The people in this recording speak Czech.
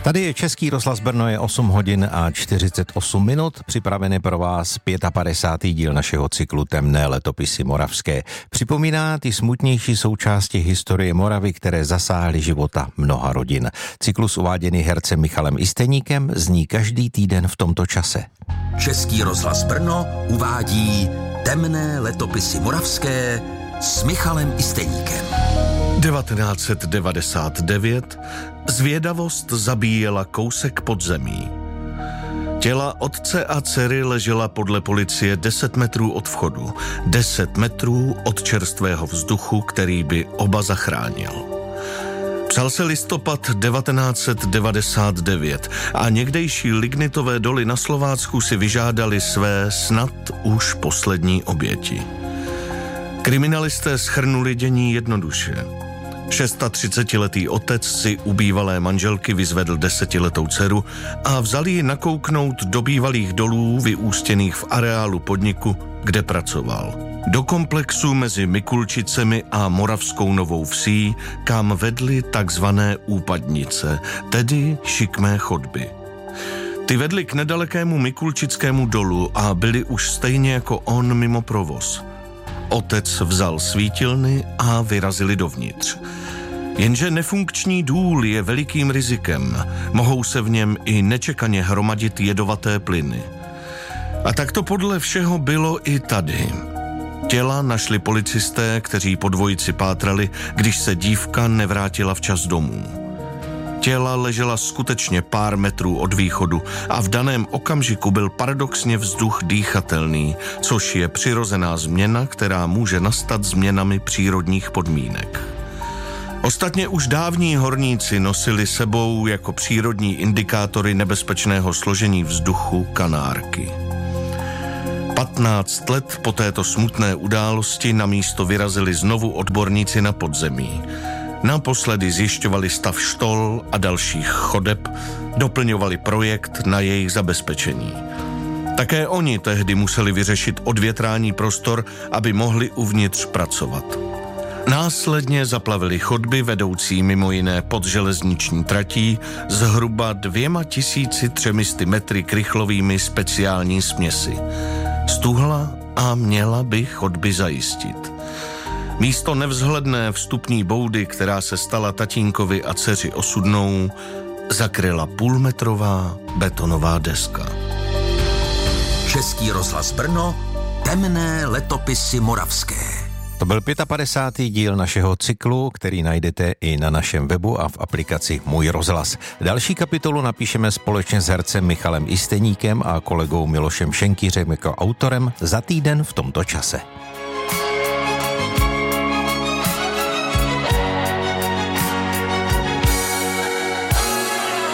Tady je Český rozhlas Brno, je 8 hodin a 48 minut. Připravený pro vás 55. díl našeho cyklu Temné letopisy moravské. Připomíná ty smutnější součásti historie Moravy, které zasáhly života mnoha rodin. Cyklus uváděný hercem Michalem Isteníkem zní každý týden v tomto čase. Český rozhlas Brno uvádí Temné letopisy moravské s Michalem Isteníkem. 1999 zvědavost zabíjela kousek podzemí. Těla otce a dcery ležela podle policie 10 metrů od vchodu, 10 metrů od čerstvého vzduchu, který by oba zachránil. Psal se listopad 1999 a někdejší lignitové doly na Slovácku si vyžádali své snad už poslední oběti. Kriminalisté shrnuli dění jednoduše. 36letý otec si u bývalé manželky vyzvedl 10letou dceru a vzal ji nakouknout do bývalých dolů vyústěných v areálu podniku, kde pracoval. Do komplexu mezi Mikulčicemi a Moravskou Novou Vsí, kam vedly takzvané úpadnice, tedy šikmé chodby. Ty vedly k nedalekému Mikulčickému dolu a byly už stejně jako on mimo provoz. Otec vzal svítilny a vyrazili dovnitř. Jenže nefunkční důl je velikým rizikem. Mohou se v něm i nečekaně hromadit jedovaté plyny. A tak to podle všeho bylo i tady. Těla našli policisté, kteří po dvojici pátrali, když se dívka nevrátila včas domů. Těla ležela skutečně pár metrů od východu a v daném okamžiku byl paradoxně vzduch dýchatelný, což je přirozená změna, která může nastat změnami přírodních podmínek. Ostatně už dávní horníci nosili sebou jako přírodní indikátory nebezpečného složení vzduchu kanárky. 15 let po této smutné události na místo vyrazili znovu odborníci na podzemí. Naposledy zjišťovali stav štol a dalších chodeb, doplňovali projekt na jejich zabezpečení. Také oni tehdy museli vyřešit odvětrání prostor, aby mohli uvnitř pracovat. Následně zaplavili chodby vedoucí mimo jiné pod železniční tratí zhruba 2300 metry krychlovými speciální směsi. Stuhla a měla by chodby zajistit. Místo nevzhledné vstupní boudy, která se stala tatínkovi a dceři osudnou, zakryla půlmetrová betonová deska. Český rozhlas Brno, Temné letopisy moravské. To byl 55. díl našeho cyklu, který najdete i na našem webu a v aplikaci Můj rozhlas. Další kapitolu napíšeme společně s hercem Michalem Isteníkem a kolegou Milošem Šenkýřem jako autorem za týden v tomto čase.